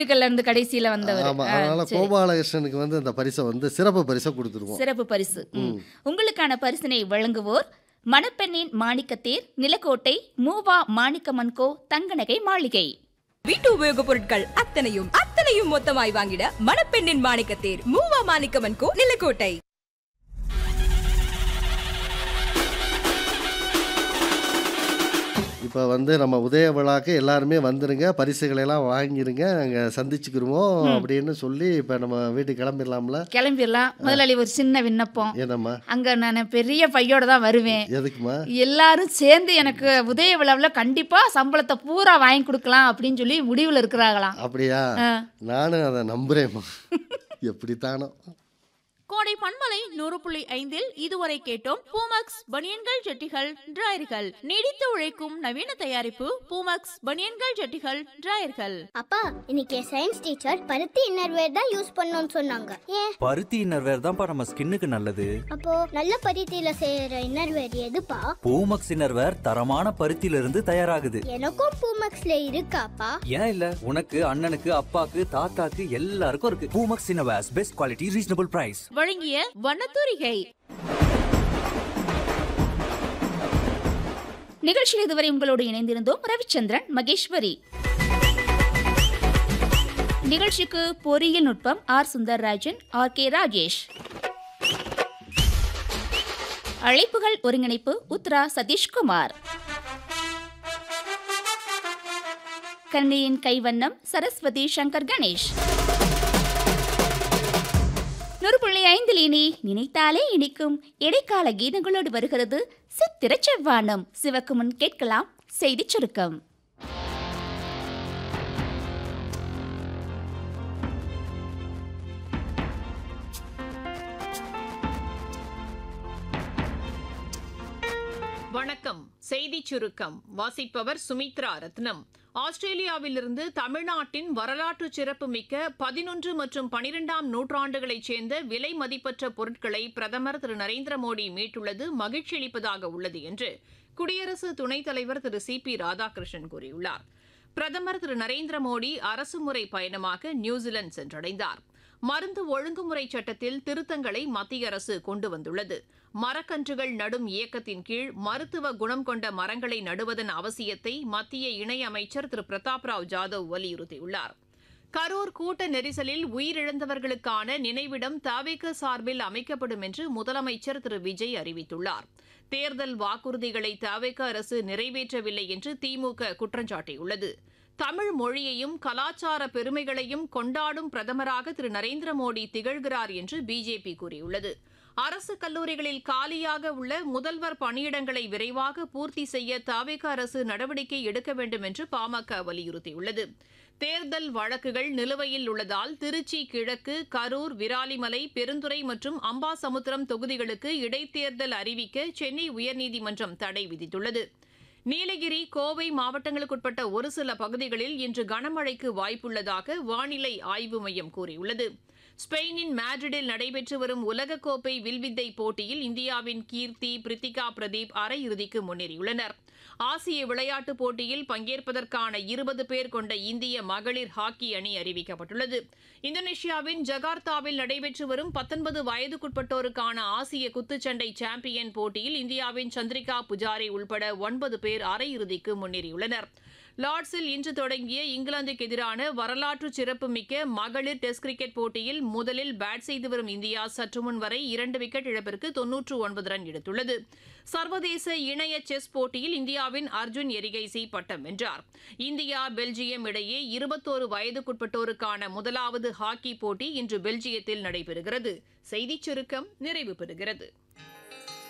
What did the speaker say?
இருந்து கடைசியில வந்தவர். ஆமா. அதனால சரி. கோபாலகிருஷ்ணனுக்கு வந்து அந்த பரிசை வந்து சிறப்பு பரிசை குடுத்துருவோம். சிறப்பு பரிசு. ம். உங்களுக்கான பரிசினை வழங்குவோர் மணப்பெண்ணின் மாணிக்கத்தேர், நிலக்கோட்டை, மூவா மாணிக்கமன்கோ தங்கநகை மாளிகை. வீட்டு உபயோகப் பொருட்கள் அத்தனையும் மொத்தமாய் வாங்கிட மணப்பெண்ணின் மாணிக்கத்தேர், மூவா மாணிக்கமன்கோ, நிலக்கோட்டை. இப்போ வந்து நம்ம உதய விழாக்கு எல்லாருமே வந்துருங்க, பரிசுகளை எல்லாம் வாங்கிருங்க, அங்கே சந்திச்சுக்கிருவோம் அப்படின்னு சொல்லி இப்போ நம்ம வீட்டுக்கு கிளம்பிடலாம்ல. கிளம்பிடலாம். முதலாளி ஒரு சின்ன விண்ணப்பம். என்னம்மா? அங்க நான் பெரிய பையோட தான் வருவேன். எதுக்குமா? எல்லாரும் சேர்ந்து எனக்கு உதய விழாவில் கண்டிப்பா சம்பளத்தை பூரா வாங்கி கொடுக்கலாம் அப்படின்னு சொல்லி முடிவில் இருக்கிறாங்களாம். அப்படியா? நானும் அதை நம்புறேம்மா. எப்படித்தானோ. கோடை பண்பலை 100.5 இதுவரை கேட்டோம் பூமக்ஸ் பனியன்கள் ஜட்டிகள் டிராயர்கள். நீடித்து உழைக்கும் நவீன தயாரிப்பு பூமக்ஸ் பனியன்கள் ஜட்டிகள் டிராயர்கள். அப்பா, இன்னைக்கு சயின்ஸ் டீச்சர் பருத்தி இன்னர்வேர் தான் யூஸ் பண்ணணும்னு சொன்னாங்க. ஏன்? பருத்தி இன்னர்வேர் தான்ப்பா நம்ம ஸ்கின்னுக்கு நல்லது. அப்போ நல்ல பருத்தியில செய்யற இன்னர்வேர் எதுப்பா? பூமக்ஸ் இன்னர்வேர் தரமான பருத்தியில இருந்து தயாராகுது. எனக்கும் பூமக்ஸ்ல இருக்காப்பா? ஏன் இல்ல, உனக்கு, அண்ணனுக்கு, அப்பாக்கு, தாத்தாக்கு எல்லாருக்கும் இருக்கு. Poomex innerwears best quality reasonable price. வழங்கிய வண்ணத்தூரிகை. நிகழ்ச்சியில் இதுவரை உங்களோடு இணைந்திருந்தோம் ரவிச்சந்திரன், மகேஸ்வரி. நிகழ்ச்சிக்கு பொறியியல் நுட்பம் R Sundarrajan, R K Rajesh. அழைப்புகள் ஒருங்கிணைப்பு உத்ரா சதீஷ்குமார். கண்ணியின் கைவண்ணம் சரஸ்வதி சங்கர் கணேஷ். 100.5 இனி நினைத்தாலே இனிக்கும் இடைக்கால கீதங்களோடு வருகிறது சித்திர செவ்வானம். சிவக்கு முன் கேட்கலாம் செய்தி சுருக்கம். வணக்கம். செய்திச் சுருக்கம் வாசிப்பவர் சுமித்ரா ரத்னம். ஆஸ்திரேலியாவிலிருந்து தமிழ்நாட்டின் வரலாற்று சிறப்புமிக்க 11 மற்றும் 12ஆம் நூற்றாண்டுகளைச் சேர்ந்த விலை மதிப்பற்ற பொருட்களை பிரதமர் திரு நரேந்திர மோடி மீட்டுள்ளது மகிழ்ச்சி அளிப்பதாக உள்ளது என்று குடியரசு துணைத் தலைவர் திரு சி.பி. ராதாகிருஷ்ணன் கூறியுள்ளார். பிரதமர் திரு நரேந்திர மோடி அரசுமுறை பயணமாக நியூசிலாந்து சென்றடைந்தார். மருந்து ஒழுங்குமுறை சட்டத்தில் திருத்தங்களை மத்திய அரசு கொண்டு வந்துள்ளது. மரக்கன்றுகள் நடும் இயக்கத்தின் கீழ் மருத்துவ குணம் கொண்ட மரங்களை நடுவதன் அவசியத்தை மத்திய இணையமைச்சர் திரு பிரதாப் ராவ் ஜாதவ் வலியுறுத்தியுள்ளார். கரூர் கூட்ட நெரிசலில் உயிரிழந்தவர்களுக்கான நினைவிடம் தவேக சார்பில் அமைக்கப்படும் என்று முதலமைச்சர் திரு விஜய் அறிவித்துள்ளார். தேர்தல் வாக்குறுதிகளை தவேக அரசு நிறைவேற்றவில்லை என்று திமுக குற்றம் சாட்டியுள்ளது. தமிழ் மொழியையும் கலாச்சார பெருமைகளையும் கொண்டாடும் பிரதமராக திரு நரேந்திர மோடி திகழ்கிறார் என்று பிஜேபி கூறியுள்ளது. அரசு கல்லூரிகளில் காலியாக உள்ள முதல்வர் பணியிடங்களை விரைவாக பூர்த்தி செய்ய தவேக அரசு நடவடிக்கை எடுக்க வேண்டும் என்று பாமக வலியுறுத்தியுள்ளது. தேர்தல் வழக்குகள் நிலுவையில் உள்ளதால் திருச்சி கிழக்கு, கரூர், விராலிமலை, பெருந்துறை மற்றும் அம்பாசமுத்திரம் தொகுதிகளுக்கு இடைத்தேர்தல் அறிவிக்க சென்னை உயர்நீதிமன்றம் தடை விதித்துள்ளது. நீலகிரி, கோவை மாவட்டங்களுக்குட்பட்ட ஒரு சில பகுதிகளில் இன்று கனமழைக்கு வாய்ப்புள்ளதாக வானிலை ஆய்வு மையம் கூறியுள்ளது. ஸ்பெயினின் மேட்ரிடில் நடைபெற்று வரும் உலகக்கோப்பை வில்வித்தை போட்டியில் இந்தியாவின் கீர்த்தி, பிரித்திகா பிரதீப் அரையிறுதிக்கு முன்னேறியுள்ளனர். ஆசிய விளையாட்டுப் போட்டியில் பங்கேற்பதற்கான 20 பேர் கொண்ட இந்திய மகளிர் ஹாக்கி அணி அறிவிக்கப்பட்டுள்ளது. இந்தோனேஷியாவின் ஜகார்த்தாவில் நடைபெற்று வரும் 19 வயதுக்குட்பட்டோருக்கான ஆசிய குத்துச்சண்டை சாம்பியன் போட்டியில் இந்தியாவின் சந்திரிகா புஜாரி உள்பட 9 பேர் அரையிறுதிக்கு முன்னேறியுள்ளனர். லார்ட்ஸில் இன்று தொடங்கிய இங்கிலாந்துக்கு எதிரான வரலாற்று சிறப்புமிக்க மகளிர் டெஸ்ட் கிரிக்கெட் போட்டியில் முதலில் பேட் செய்து வரும் இந்தியா சற்றுமுன் வரை 2 விக்கெட் இழப்பிற்கு 99 ரன் எடுத்துள்ளது. சர்வதேச இணைய செஸ் போட்டியில் இந்தியாவின் அர்ஜுன் எரிகைசி பட்டம் வென்றார். இந்தியா, பெல்ஜியம் இடையே 21 வயதுக்குட்பட்டோருக்கான முதலாவது ஹாக்கி போட்டி இன்று பெல்ஜியத்தில் நடைபெறுகிறது. செய்திச் சுருக்கம் நிறைவு பெறுகிறது.